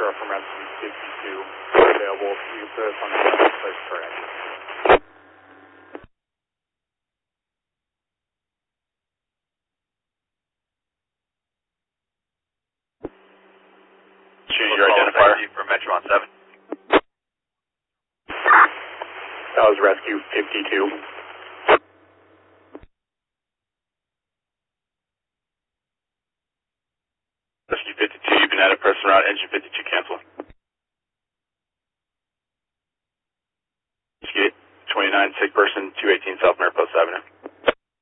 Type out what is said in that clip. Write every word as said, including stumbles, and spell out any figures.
Metro from Rescue fifty-two. Available if you put us on the place correct. Choose your identifier for Metro on seven. That was Rescue fifty-two. Rescue fifty-two, you've been added, press around, engine fifty-two, cancel. twenty-nine, sick person, two eighteen South Mariposa Avenue.